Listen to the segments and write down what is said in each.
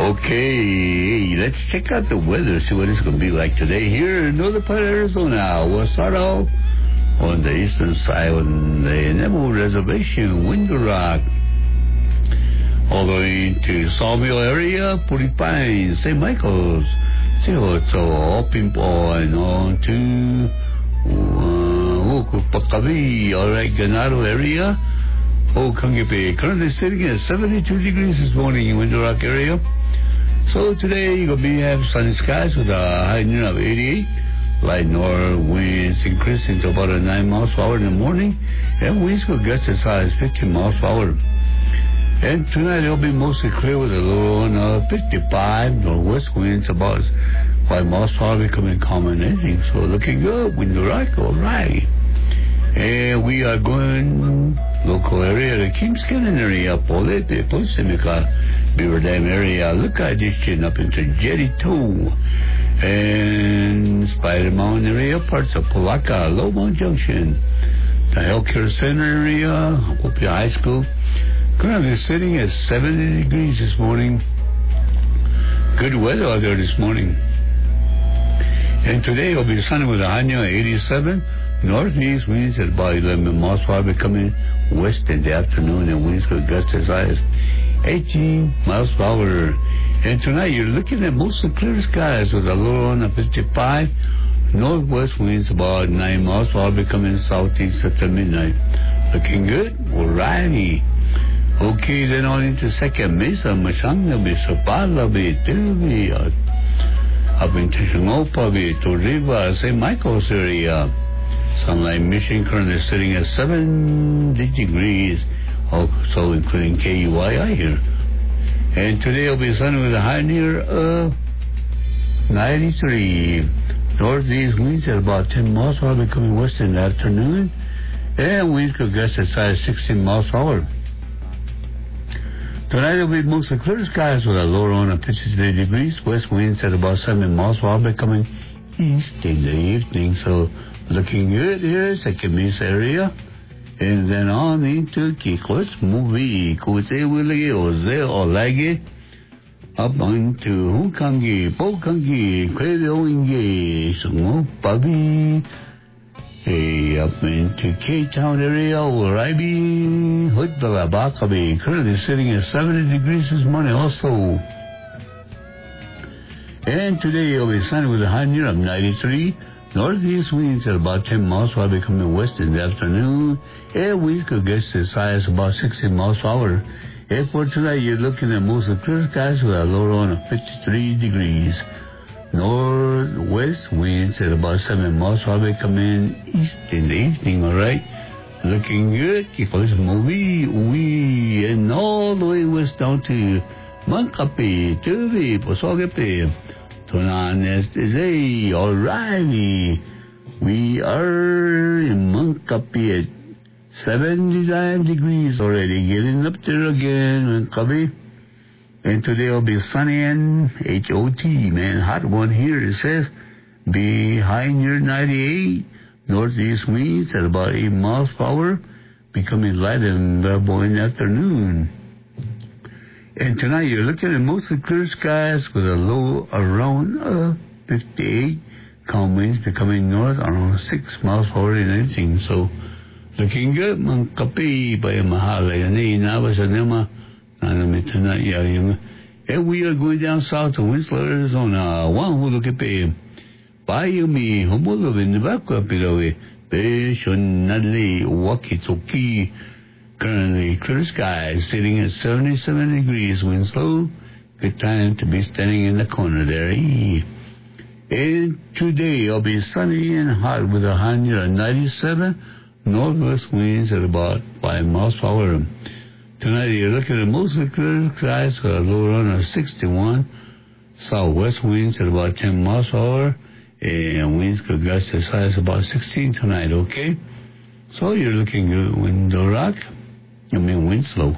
Okay, let's check out the weather, see what it's going to be like today here in northern part of Arizona. We'll start off on the eastern side on the Nemo Reservation, Window Rock, all the way to Sawmill area, Puri Pines, St. Michael's, Sihoto, Opimpo, and on to Pakavi, all right, Ganado area. Kangipe, currently sitting at 72 degrees this morning in Window Rock area. So today you're going to have sunny skies with a high noon of 88. Light north winds increasing to about 9 miles per hour in the morning. And winds will gust as high as 15 miles per hour. And tonight it'll be mostly clear with a low on 55. Northwest winds about 5 miles per hour becoming common ending. So looking good. Window Rock, all right. And we are going local area, the Kings Canyon area, Polete, Posimika, Beaver Dam area, look at this chin up into Jetty 2, and Spider Mountain area, parts of Palaca, Lowmont Junction, the Healthcare Center area, Hopia High School, currently sitting at 70 degrees this morning. Good weather out there this morning. And today will be sunny with a high near 87. Northeast winds at about 11 miles per hour, becoming west in the afternoon, and winds will gust as high as 18 miles per hour. And tonight you're looking at mostly clear skies with a low on 55. Northwest winds about 9 miles per hour, becoming southeast after midnight. Looking good? Alrighty. Okay, then on into Second Mesa, Mashanga, Sopala, Tubi, up into Shangopa, Toriva, St. Michael's area. Sunlight Mission currently sitting at 70 degrees, also including KUII here. And today will be sunny with a high near 93. Northeast winds at about 10 miles per hour, becoming west in the afternoon. And winds could gust as high as 16 miles per hour. Tonight will be mostly clear skies with a low on of 53 degrees. West winds at about 7 miles per hour, becoming east in the evening. So looking good here, Second Mesa area. And then on into Kikos movie. Kuse Willie, Oze, Olage. Up into Hukangi, Pokangi, Kwedoingi, Sungo, Babi. Hey, up into K-Town area, Uraibi, Hoodvilla, Bakabi. Currently sitting at 70 degrees this morning also. And today it'll be sunny with a high near of 93. Northeast winds at about 10 miles per hour, becoming west in the afternoon. And winds could gust as high as about 16 miles per hour. And for tonight, you're looking at mostly clear skies with a low on of 53 degrees. Northwest winds at about 7 miles per hour, becoming east in the evening, alright? Looking good. Keep on this movie, and all the way west down to Mankapi, Tuvi, Posogapi. Alrighty. We are in Mankapi at 79 degrees already. Getting up there again, Mankapi. And today will be sunny and HOT, man. Hot one here. It says be high near 98. Northeast winds at about 8 miles per hour, becoming light and variable in the afternoon. And tonight you're looking at mostly clear skies with a low around 58. Calm winds becoming north around 6 miles per hour in anything. So looking good. Mankapi by Mahala. And we are going down south to Winslow, Arizona. One who look at pay. Bayumi, Homolo, in the back of Pilawe. Beshonadli, Wakitoki. Currently clear skies, sitting at 77 degrees, wind slow. Good time to be standing in the corner there. And today it'll be sunny and hot with a high near 97. Northwest winds at about 5 miles per hour. Tonight you're looking at mostly clear skies with a low run of 61. Southwest winds at about 10 miles per hour. And winds could gust as high as about 16 tonight, okay? So you're looking good. Window Rock. Winslow.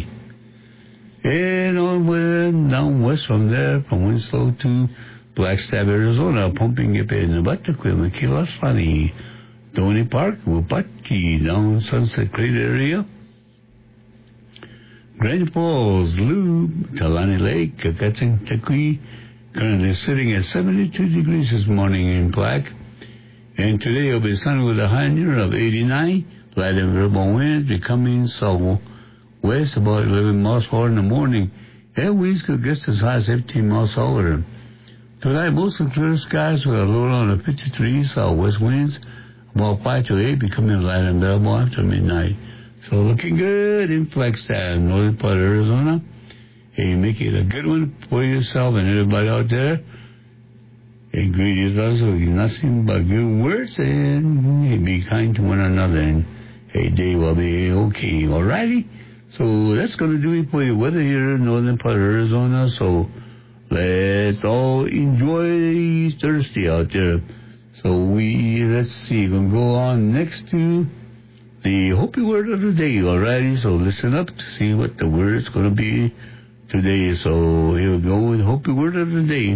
And on down west from there, from Winslow to Flagstaff, Arizona, pumping up in the Bataquim, Kilasani, Tony Park, Wupatki, down Sunset Creek area. Granite Falls, Lou, Talani Lake, Kakatsing, Takui, currently sitting at 72 degrees this morning in Black. And today will be sunny with a high near of 89, light and variable winds becoming southwest about 11 miles per hour in the morning. And winds could get as high as 15 miles per hour. Tonight, mostly clear skies with a low on the 53 southwest winds, about 5 to 8, becoming light and variable after midnight. So looking good in Flagstaff, northern part of Arizona. Hey, make it a good one for yourself and everybody out there. Hey, greetings also, nothing but good words, and hey, be kind to one another, and hey, they will be okay, alrighty? So that's going to do it for the weather here in northern part of Arizona, so let's all enjoy Thursday out there. So let's see, going to go on next to the Hopi word of the day, alrighty? So listen up to see what the word is going to be today. So here we go with Hopi word of the day.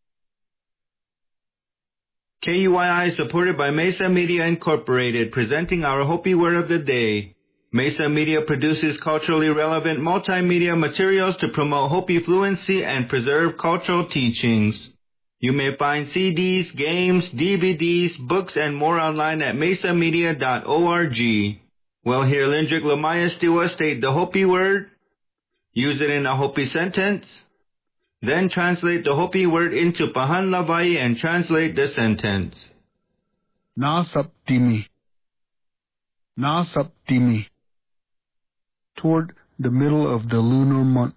KUYI is supported by Mesa Media Incorporated, presenting our Hopi word of the day. Mesa Media produces culturally relevant multimedia materials to promote Hopi fluency and preserve cultural teachings. You may find CDs, games, DVDs, books, and more online at mesamedia.org. Well, here Lindrick Lamaya Stiwa state the Hopi word, use it in a Hopi sentence, then translate the Hopi word into Pahan Lavai and translate the sentence. Nasaptimi. Nasaptimi. Toward the middle of the lunar month.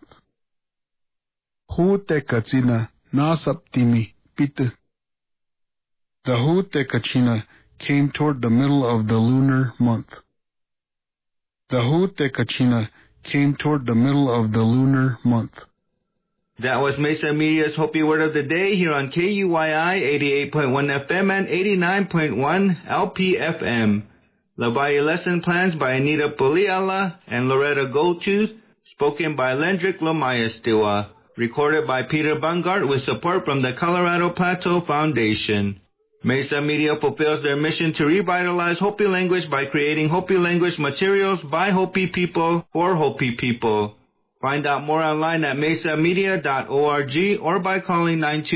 Hute Katsina Nasaptimi Pita. The Hute Kachina came toward the middle of the lunar month. The Hute Kachina came toward the middle of the lunar month. That was Mesa Media's Hopi Word of the Day here on KUYI 88.1 FM and 89.1 LPFM. Lavai Lesson Plans by Anita Poliala and Loretta Goldtooth, spoken by Lendrick Lamaya Stiwa, recorded by Peter Bungart with support from the Colorado Plateau Foundation. Mesa Media fulfills their mission to revitalize Hopi language by creating Hopi language materials by Hopi people for Hopi people. Find out more online at mesamedia.org or by calling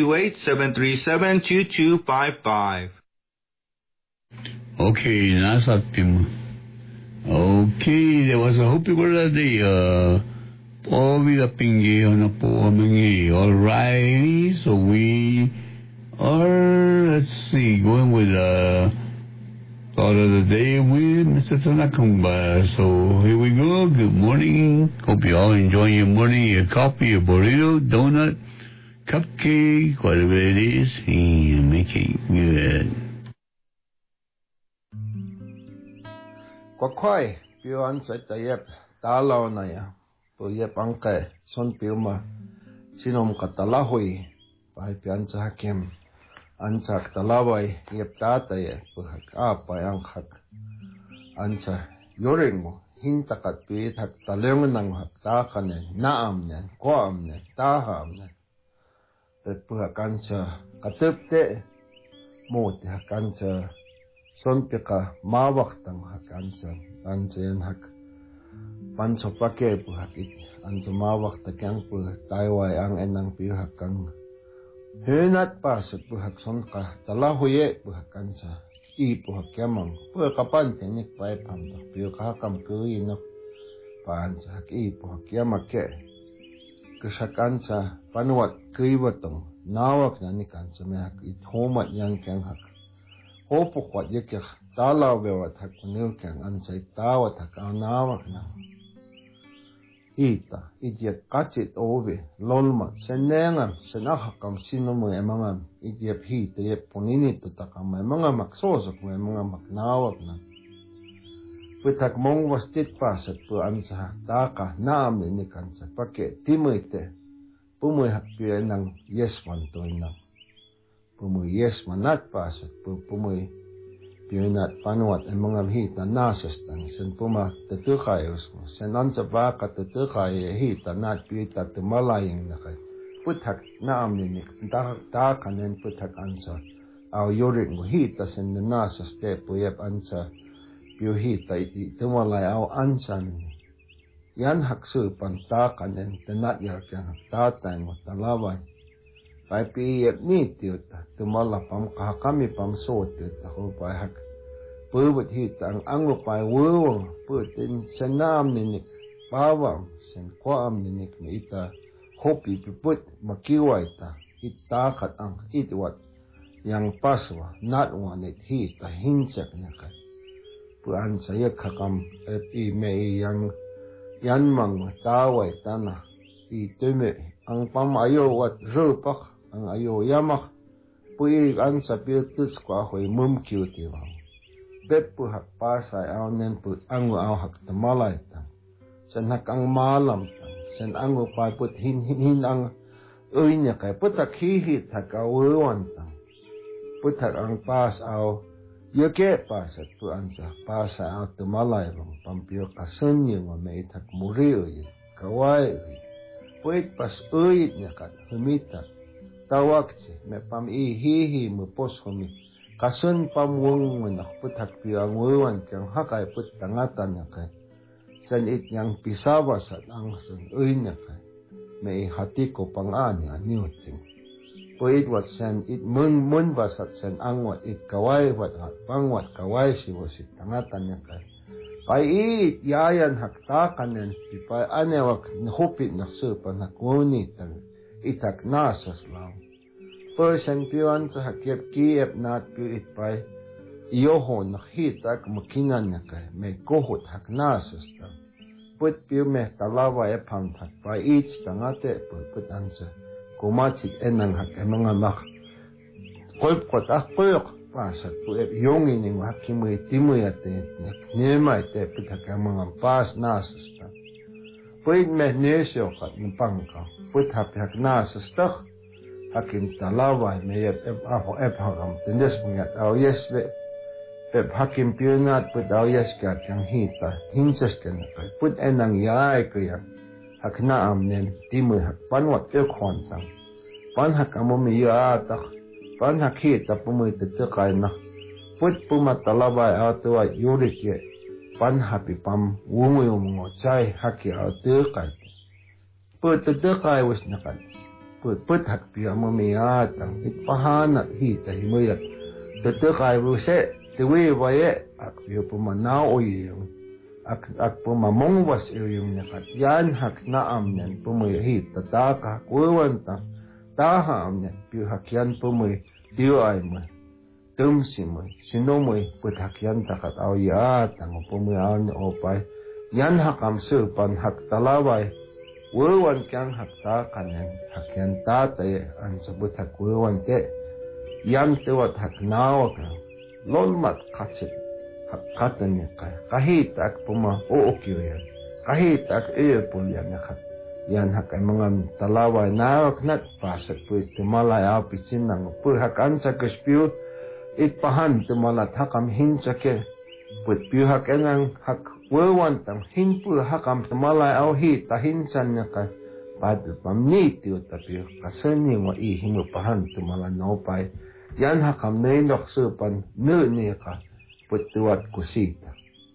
928-737-2255. Okay, nasaptim. Okay, there was a Hopi word of the day. Alrighty, so we are, let's see, going with thought of the day with Mr. Tanakumba. So here we go. Good morning. Hope you all enjoying your morning, your coffee, your burrito, donut, cupcake, whatever it is, and make it good. Kwakwai, pio ansay tayep, talaw na ya. Puyep angke, son pio ma, sinom katalahoy, pahay pian sa hakim. Ansa talaway, yep tatay, puhak apay angkak. Ansa, yoring mo, hintakat piyit hak talungan ng haktakan naam niyan, kwaam niyan, taham niyan. At puhak ansa, katupte, muti hak ansa, son pika mawaktang hak ansa yan hak. Panso pake puhak it, ansa mawakta kyang puhak tayway ang enang pihak kang. Henat pasat puhak son ka talahuye puhak kansa I puhak yamang puhak kapan tenik pay pamdo puhak hakam kuy no pansa hak I puhak yamake kesakansa panuat kuy batong nawak na ni kansa me hak it homat yang kyang hak hopuk wat yekyak talaw bewat hak kunil kyang ansa itawat hak nawak na Ita, idiot kachit ove, lolma, senengam, senahakam sinomo emangam, idiot hita, yep ponini tutakam, emangam maksosak, emangam maknawak na. Putak mong wastit pasat pu ansa, taka, naam ni kansa, pake, timoite, pumoy hakpia ng yesman to na. Pumoy yesman nat pasat, pumoy Pinat panuat ang mga hita nasastan sen puma tetukayos mo sen ansa baka tetukay hita nat pita tumalayang nakay putak naamninik ta kanen putak ansa aw yorik mo hita sen nasas te puyap ansa piu hita iti tumalay aw ansan yan hak su pan ta kanen tenat ya kan ta tang ta lawai pai pi yep ni tiut tu mala pam ka kami pam so tiut ho pai hak pu but hi tang ang lo pai wo pu tin senam ni ni pawam sen kwam ni ni me ita hopi pi put makiwai ta ita khat ang itwat yang paswa nat wa ni hi ta hinchak ni ka pu an sa yak khakam e me yang yan mang tawai tana I tume ang pam ayo wat rupak ang ayo yamak pui an sa piltus kwa hoi mum kiuti wang bet pu hak pasai aw nen pu angu aw hak tamalai tang sen hak ang malam tang sen angu pai put hin ang uinya kai put hak hi thak awan tang put hak ang pas aw Yake pasat tu ansa pasa aw tamalai wang pampio kasen yung may thak muri uy kawai uy puit pas uy niya kat humita tawak si me pam hi mo pos humi kasen pamwong manak put hak piang uwan kyang hakay put tangatan niya kay san it niyang pisawasat ang san uy niya kay may hati ko pang-ani anyuting Puit wat sen it mun basat sen angwat it kawai wat pangwat kawai si wasit tangatan niya kay pai it yayan hakta kanen pai anewak hupit naksupan hakuni tan itak nasas lang person piwan sa hakyap kiyep nat pi it pai iyoho nakhitak makinan niya kay may kohot haknasas tan put piw meh talawa e pangtak pai it tangate put ansa Kumachik enang hak mga mak kolp kot koyok pasat pu yung ining hakimui timui ate nema ite pitak mga pas nasas ta puit meh nesyo kat pangka put hak nasas ta hakim talawai me aho hakam tindes pungat aw yesbe hakim piunat put aw yeska kyang hita hinsas ken put enang yaay kuya hak na amnen timui hak panwat te khon sang pan hak amomi ya tak pan hak hita pumui te kai na put puma talabai atwa yurike pan hapi pam wungu mo chai haki atu kai put te kai wis na kan put hak pi amomi ya tang it pahana hita himuyat te kai wise te we waye ak pi puma na oyung ak puma mongwas yung nakat yan hak na amnen pumui hita taka kuwanta taha amnen pi hakyan pumui diyo ay mo tumsi mo sino mo put hakyan takat aw ya tang pumui aw ni opay yan hakam supan hak talaway wuwan kyang hak takanen hakyan tatay an sabut hak wuwan ke yan tiwat hak nawak lolmat katsit katan niya kay kahit ak puma uukyo yan kahit ak ipul yan nakat yan hak ay mga talaway nawak nat pasat po itumalay apisin ng po hakan sa kaspiyo itpahan tumalat hakam hinsake put piyo hak enang hak wawantang hinpul hakam tumalay awhi tahinsan niya kay padu pamnitiyo tapiyo kasani wa ihimupahan tumalan naupay yan hakam na inoksupan nu niya ka Putuat kusita.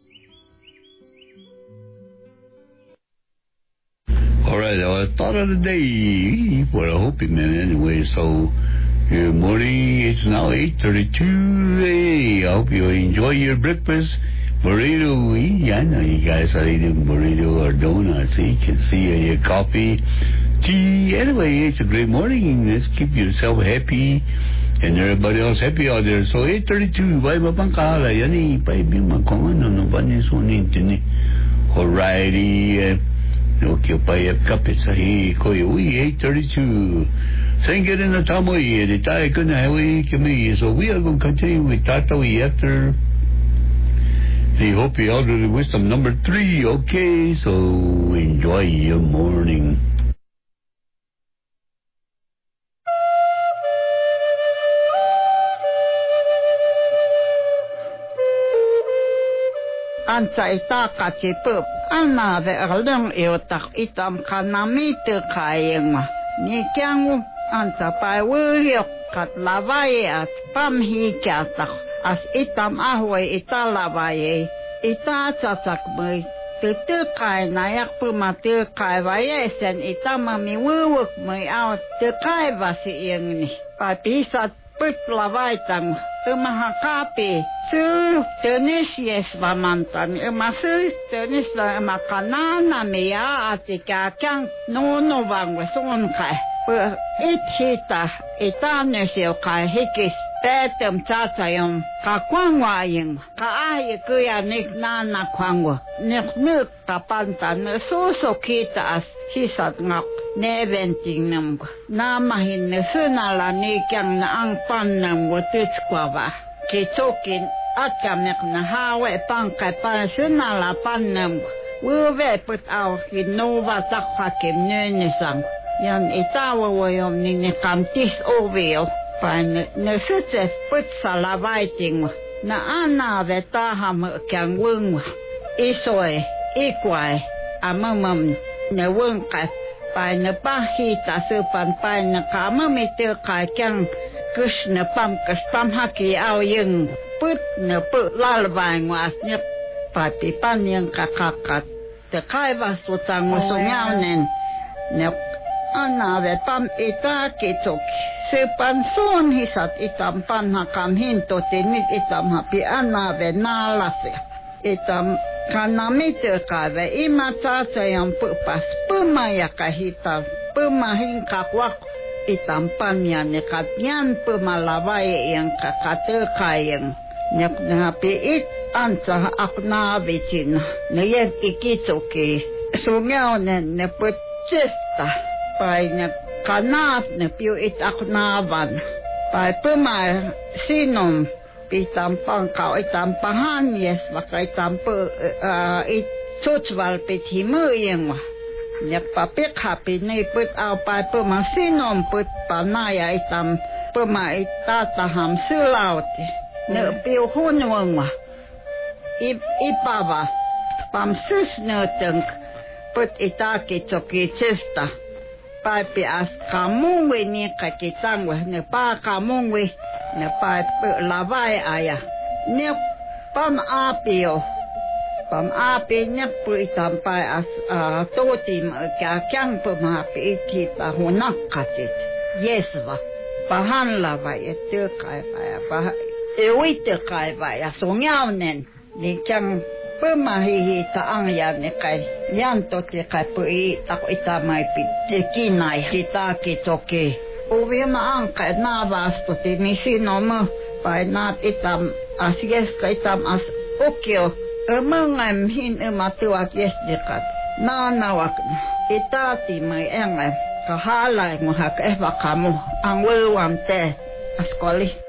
All right, thought of the day for a Hopi man anyway. So, good morning. It's now 8:32. Hey, I hope you enjoy your breakfast. Burrito. I know you guys are eating burrito or donuts. You can see your coffee, tea. Anyway, it's a great morning. Let's keep yourself happy. And everybody else happy out there. So 8:32, bye bapang kala yani pa ibang kung ano ba ni sunin tini. Alrighty, okay pa kapit sa hi ko 8:32. Thank you in the tamoy the tayo ko na hawi kami. So we are going to continue with Tatawi after the Hopi Elderly Wisdom number 3. Okay, so enjoy your morning. Ansa itaka cipup, ana de erleng iotak itam kanami te kayeng ni kyang ansa pai wuyok kat lawai at pamhi kyatak as itam ahway italawai ita sasak may kai na yak puma kai vaesen itama mi wuwuk mai au kai vasi yang ni. Pa pisat put lavaitang mahakapi su tenis yes vamantan masu tenis la makanana mea atika kang no vangwe son kai per itita itanesio kai hikis petem tatayom ka kwangwa yung ka ay kuya nik na kwangwa nik tapantan so kita as hisat ngak neventing nam na mahin sunala ni kyang na ang pannam wotuts kwawa kitokin at kamek na hawe pangkay pa sunala pannam wuwe put aw kinova takwa kim nunisang yan itawa wayom ni kamtis oveo pa nasutses put salavaiting na anave taham kyang wungwa isoy ikway amamam na wungkat pa na pahita supan pa na kamamitil kakang Krishna pam haki au yung put na put lalabay was niya patipan yung kakakat te kai vasutang musungaw nen na anave pam ita kitok supan son hisat itam pan hakam hinto tinit itam hapi anave nalase itam kanamitil kave imatasa yung pupas pumaya kahita pumahin kakwak itampan yan nekatyan pumalaway yang kakatil kayang napi it ansa aknavitin nayet ikitoki sumyaw na putchesta pay na kanat na piu it aknavan pay pumay sinom itampang kau itampahan yes baka itampo it tutswal pithimu yang nya papik hapi ni put au pai pemasinom put panaya itam pemai tataham sulauti ne piu hunwang ipava pam sus ne teng put itaki choki chesta pai pi as kamung we ni kakitang we ne pa kamung we ne pai lavai aya ne pam apio pam api nyak pu itampai as totim kyang pemapi kita hunak katit yesva pahan lava etu kai pa ewite kai pa ya songyaw nen ni kyang pemahi ta ang ya ne kai yan to te kai pu tak itamai pi kinai kita kitoke uvi ma ang kai na vas to ti misinom pa na itam asies kai tam as okyo mengam hin ematuak yes dekat na nawak itati mai engam kahalai mo hak bakamu ang wewam te askoli